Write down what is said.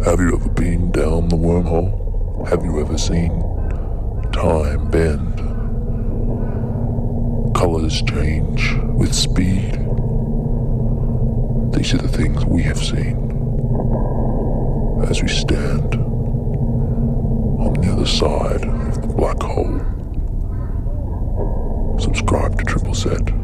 Have you ever been down the wormhole? Have you ever seen time bend? Colors change with speed. These are the things we have seen as we stand on the other side of the black hole. Subscribe to Triple Set.